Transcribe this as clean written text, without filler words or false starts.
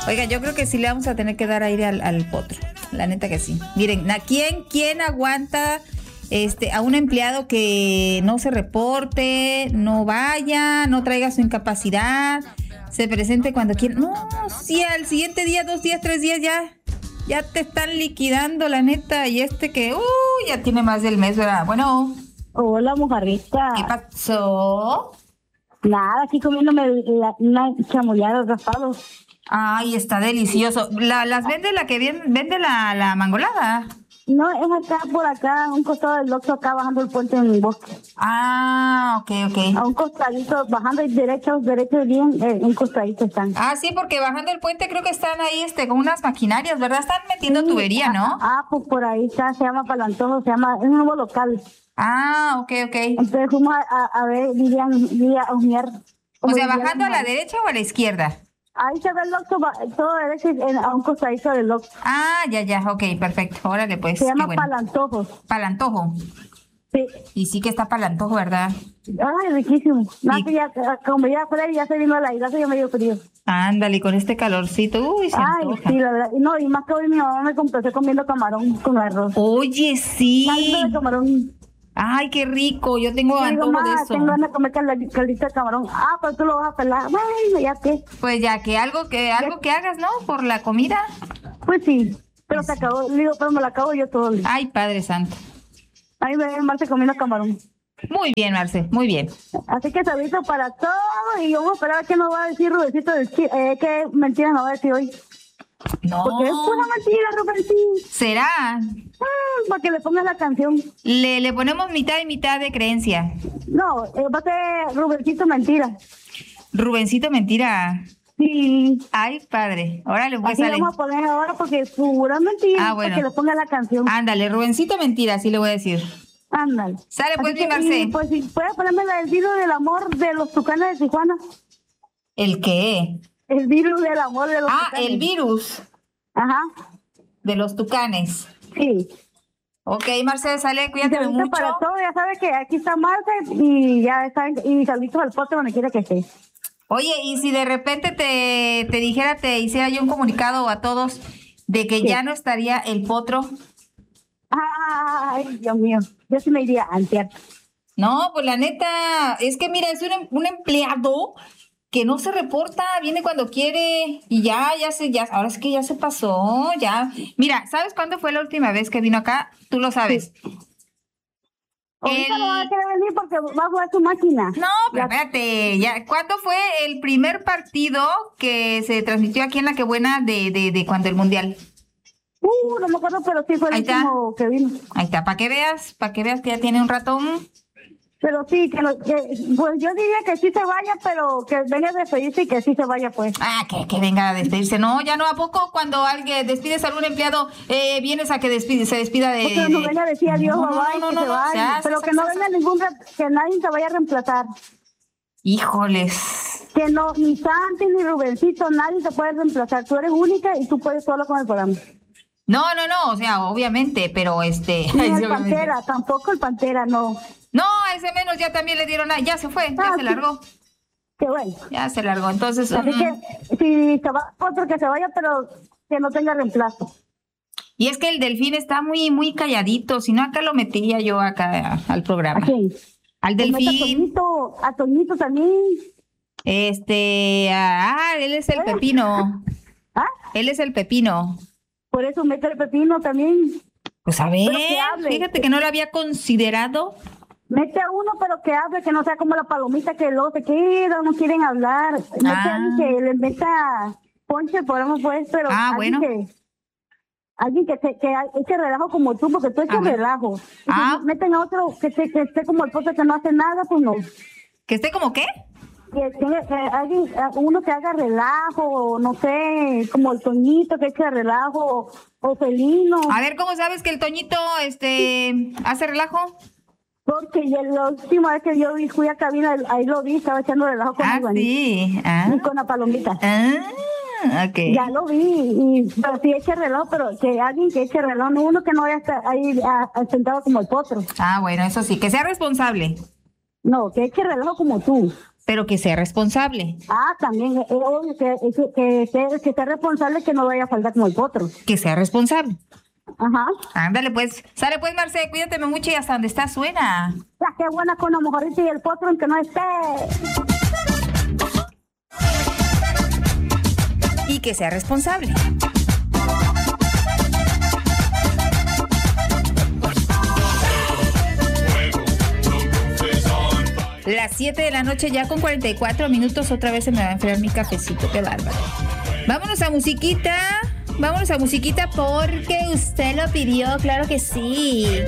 Oiga, yo creo que sí le vamos a tener que dar aire al potro. La neta que sí. Miren, ¿quién aguanta a un empleado que no se reporte, no vaya, no traiga su incapacidad, se presente cuando quiera? No, sí, al siguiente día, 2 días, 3 días ya te están liquidando, la neta. Y que, ya tiene más del mes, ¿verdad? Bueno. Hola, mojarrita. ¿Qué pasó? Nada, aquí comiéndome una chamoyada de raspado. Ay, está delicioso. ¿Las vende la que vende la mangolada? No, es por acá, a un costado del Oxxo, acá bajando el puente en el bosque. Ah, ok. A un costadito, bajando derecho bien, un costadito están. Ah, sí, porque bajando el puente creo que están ahí con unas maquinarias, ¿verdad? Están metiendo tubería, ¿no? Pues por ahí está, se llama Palantojo, es un nuevo local. Ah, ok. Entonces fuimos a ver, a humear. O sea, ¿bajando a la derecha o a la izquierda? Ahí se ve el Oxxo, todo derecho a un costadito del Oxxo. Ah, ya, ok, perfecto. Órale, pues. Se llama Palantojo. Palantojo. Sí. Y sí que está Palantojo, ¿verdad? Ay, riquísimo. Como ya fue, ya se vino la isla, ya medio frío. Ándale, con este calorcito. Uy, se antoja. Sí, la verdad. No, y más que hoy mi mamá me compró comiendo camarón con arroz. Oye, sí. Caldo de camarón. Ay, qué rico, yo tengo antojo de eso. Tengo ganas de comer caldito de camarón. Pero tú lo vas a pelar. Bueno, ya que. Pues ya que algo que hagas, ¿no? Por la comida. Pues sí, pero se acabó, pero me la acabo yo todo el día. Ay, Padre Santo. Ahí me ven Marce comiendo camarón. Muy bien, Marce, muy bien. Así que saludo para todos y vamos a esperar a qué nos va a decir Rubensito, qué mentira nos va a decir hoy. No. Porque es pura mentira, Rubensito. ¿Será? Para que le pongas la canción. Le ponemos mitad y mitad de creencia. No, va a ser Rubensito mentira. Rubencito mentira. Sí. Ay, padre. Órale, pues así sale. Vamos a poner ahora porque es pura mentira. Bueno. Para que le ponga la canción. Ándale, Rubencito mentira, así le voy a decir. Ándale. Sale pues, mi Marce. Pues si puedes ponerme el virus del amor de los Tucanes de Tijuana. ¿El qué? El virus del amor de los Tucanes. El virus. Ajá. De los Tucanes. Sí. Ok, Marce, sale, cuídate mucho. Para todo, ya sabes que aquí está Marce y ya saben, y saluditos al pote donde quiera que esté. Oye, y si de repente te hiciera yo un comunicado a todos de que ya no estaría el potro. Ay, Dios mío, yo sí me iría antes. No, pues la neta, es que mira, es un empleado que no se reporta, viene cuando quiere y ya, ahora es que ya se pasó, ya. Mira, ¿sabes cuándo fue la última vez que vino acá? Tú lo sabes. Sí. Ahorita no va a querer venir porque va a jugar su máquina. No, pero espérate, ¿cuándo fue el primer partido que se transmitió aquí en La Quebuena de cuando el Mundial? No me acuerdo, pero sí fue el último que vino. Ahí está, para que veas que ya tiene un ratón. Pero sí, pues yo diría que sí se vaya, pero que venga a despedirse y que sí se vaya, pues. Que venga a despedirse. No, ya no. ¿A poco cuando alguien despides a algún empleado, vienes a que se despida de...? Porque no venga a decir adiós, que se vaya. Pero que no venga que nadie te vaya a reemplazar. Híjoles. Que no, ni Santi ni Rubencito, nadie te puede reemplazar. Tú eres única y tú puedes solo con el programa. No, o sea, obviamente, pero Ni el Pantera, tampoco el Pantera, no. No, a ese menos ya también le dieron, ya se fue, ya se largó. Qué bueno. Ya se largó, entonces... Así que si se va otro que se vaya, pero que no tenga reemplazo. Y es que el Delfín está muy, muy calladito, si no acá lo metería yo acá al programa. ¿A quién? Al Delfín. A Toñito también. Él es el Pepino. Él es el Pepino. Por eso mete el Pepino también. Pues a ver, fíjate que no lo había considerado. Mete a uno, pero que hable, que no sea como la palomita que luego se queda, no quieren hablar. Mete a alguien que le meta ponche, podemos pues, pero bueno. Alguien que eche relajo como tú, porque tú echas relajo. Si meten a otro que esté como el pote que no hace nada, pues no. ¿Que esté como qué? Uno que haga relajo, no sé, como el Toñito que eche relajo, o Felino. A ver, ¿cómo sabes que el Toñito hace relajo? Porque la última vez que yo fui a cabina, ahí lo vi, estaba echando relajo con sí. Y con la palomita. Okay. Ya lo vi, pero sí eche relajo, pero que alguien que eche relajo, no uno que no vaya a estar ahí sentado como el potro. Bueno, eso sí, que sea responsable. No, que eche relajo como tú. pero que sea responsable. También, obvio que sea responsable, que no vaya a faltar como el potro. Que sea responsable. Ajá. Ándale pues, sale pues Marce, cuídate mucho y hasta donde está suena. Ya, qué buena con la mujerita y el potro aunque no esté. Y que sea responsable. Las 7 de la noche ya con 44 minutos, otra vez se me va a enfriar mi cafecito, qué bárbaro. Vámonos a musiquita porque usted lo pidió, claro que sí.